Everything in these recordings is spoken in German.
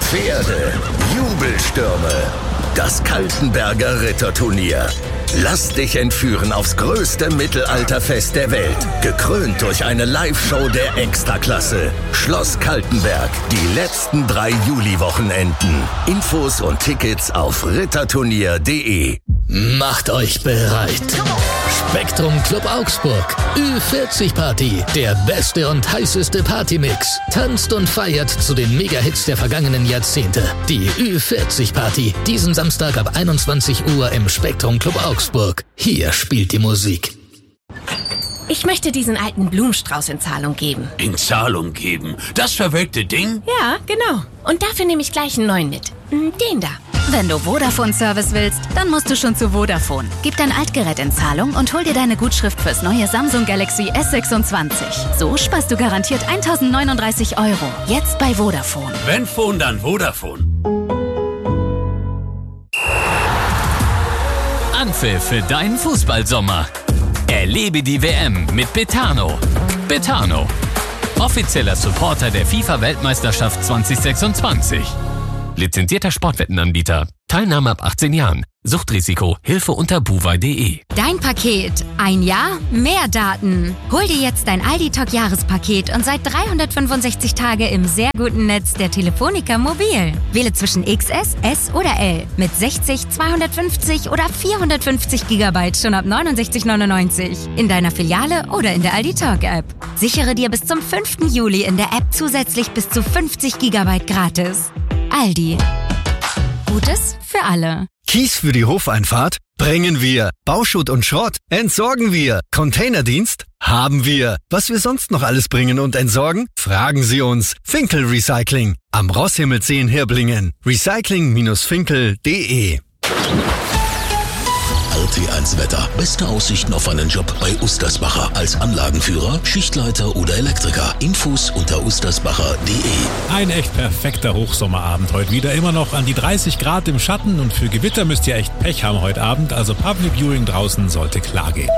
Pferde, Jubelstürme. Das Kaltenberger Ritterturnier. Lass dich entführen aufs größte Mittelalterfest der Welt. Gekrönt durch eine Live-Show der Extraklasse. Schloss Kaltenberg. Die letzten 3 Juli-Wochenenden. Infos und Tickets auf ritterturnier.de. Macht euch bereit. Spektrum Club Augsburg. Ü40 Party. Der beste und heißeste Partymix. Tanzt und feiert zu den Mega-Hits der vergangenen Jahrzehnte. Die Ü40 Party. Diesen Samstag ab 21 Uhr im Spektrum Club Augsburg. Hier spielt die Musik. Ich möchte diesen alten Blumenstrauß in Zahlung geben. In Zahlung geben? Das verwelkte Ding? Ja, genau. Und dafür nehme ich gleich einen neuen mit. Den da. Wenn du Vodafone-Service willst, dann musst du schon zu Vodafone. Gib dein Altgerät in Zahlung und hol dir deine Gutschrift fürs neue Samsung Galaxy S26. So sparst du garantiert 1.039 €. Jetzt bei Vodafone. Wenn Phone, dann Vodafone. Anpfiff für deinen Fußballsommer. Erlebe die WM mit Betano. Betano, offizieller Supporter der FIFA-Weltmeisterschaft 2026. Lizenzierter Sportwettenanbieter. Teilnahme ab 18 Jahren. Suchtrisiko. Hilfe unter buwei.de. Dein Paket. Ein Jahr, mehr Daten. Hol dir jetzt dein Aldi Talk Jahrespaket und seit 365 Tage im sehr guten Netz der Telefonica Mobil. Wähle zwischen XS, S oder L mit 60, 250 oder 450 GB schon ab 69,99 in deiner Filiale oder in der Aldi Talk App. Sichere dir bis zum 5. Juli in der App zusätzlich bis zu 50 GB gratis. Aldi. Gutes für alle. Kies für die Hofeinfahrt? Bringen wir. Bauschutt und Schrott? Entsorgen wir. Containerdienst? Haben wir. Was wir sonst noch alles bringen und entsorgen? Fragen Sie uns. Finkel Recycling. Am Rosshimmelsee in Hirblingen. Recycling-finkel.de. RT1 Wetter. Beste Aussichten auf einen Job bei Ustersbacher. Als Anlagenführer, Schichtleiter oder Elektriker. Infos unter ustersbacher.de. Ein echt perfekter Hochsommerabend heute wieder. Immer noch an die 30 Grad im Schatten und für Gewitter müsst ihr echt Pech haben heute Abend. Also Public Viewing draußen sollte klar gehen.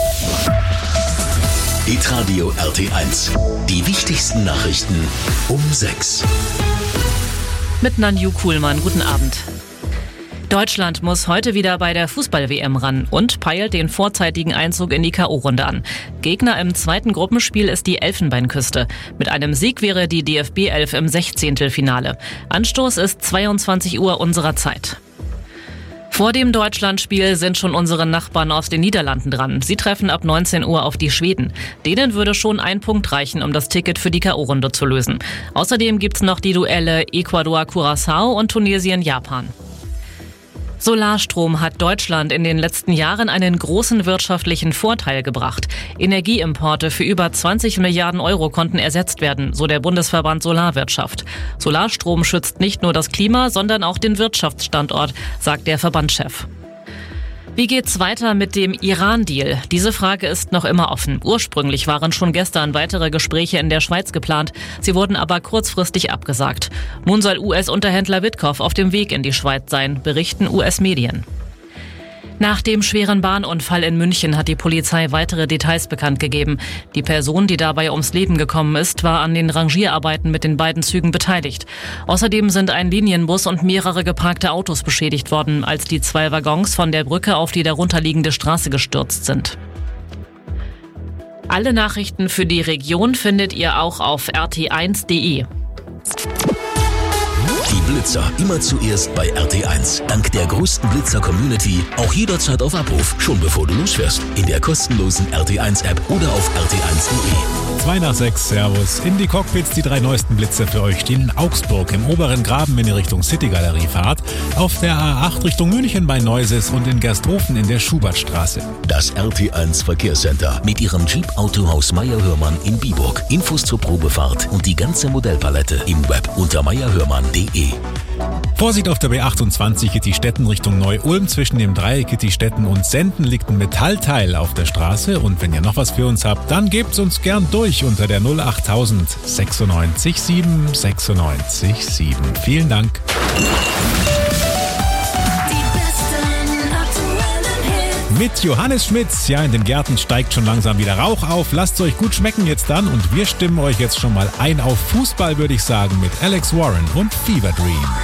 Hitradio RT1. Die wichtigsten Nachrichten um 6. Mit Nanju Kuhlmann. Guten Abend. Deutschland muss heute wieder bei der Fußball-WM ran und peilt den vorzeitigen Einzug in die K.O.-Runde an. Gegner im zweiten Gruppenspiel ist die Elfenbeinküste. Mit einem Sieg wäre die DFB 11 im 16. Finale. Anstoß ist 22 Uhr unserer Zeit. Vor dem Deutschlandspiel sind schon unsere Nachbarn aus den Niederlanden dran. Sie treffen ab 19 Uhr auf die Schweden. Denen würde schon ein Punkt reichen, um das Ticket für die K.O.-Runde zu lösen. Außerdem gibt's noch die Duelle Ecuador-Curaçao und Tunesien-Japan. Solarstrom hat Deutschland in den letzten Jahren einen großen wirtschaftlichen Vorteil gebracht. Energieimporte für über 20 Milliarden € konnten ersetzt werden, so der Bundesverband Solarwirtschaft. Solarstrom schützt nicht nur das Klima, sondern auch den Wirtschaftsstandort, sagt der Verbandschef. Wie geht's weiter mit dem Iran-Deal? Diese Frage ist noch immer offen. Ursprünglich waren schon gestern weitere Gespräche in der Schweiz geplant. Sie wurden aber kurzfristig abgesagt. Nun soll US-Unterhändler Witkoff auf dem Weg in die Schweiz sein, berichten US-Medien. Nach dem schweren Bahnunfall in München hat die Polizei weitere Details bekannt gegeben. Die Person, die dabei ums Leben gekommen ist, war an den Rangierarbeiten mit den beiden Zügen beteiligt. Außerdem sind ein Linienbus und mehrere geparkte Autos beschädigt worden, als die 2 Waggons von der Brücke auf die darunterliegende Straße gestürzt sind. Alle Nachrichten für die Region findet ihr auch auf rt1.de. Die Blitzer immer zuerst bei RT1. Dank der größten Blitzer-Community auch jederzeit auf Abruf, schon bevor du losfährst. In der kostenlosen RT1-App oder auf rt1.de. 2:06, Servus. In die Cockpits die 3 neuesten Blitzer für euch stehen in Augsburg im oberen Graben, wenn ihr Richtung City-Galerie fahrt, auf der A8 Richtung München bei Neuses und in Gersthofen in der Schubertstraße. Das RT1 Verkehrscenter mit ihrem Jeep-Autohaus Meyer-Hörmann in Biburg. Infos zur Probefahrt und die ganze Modellpalette im Web unter meyerhörmann.de. Vorsicht auf der B28 Gitti-Stetten Richtung Neu-Ulm. Zwischen dem Dreieck Gitti-Stetten und Senden liegt ein Metallteil auf der Straße. Und wenn ihr noch was für uns habt, dann gebt's uns gern durch unter der 08000 96 7 96 7. Vielen Dank. mit Johannes Schmitz. Ja, in den Gärten steigt schon langsam wieder Rauch auf. Lasst es euch gut schmecken jetzt dann und wir stimmen euch jetzt schon mal ein auf Fußball, würde ich sagen, mit Alex Warren und Fever Dream.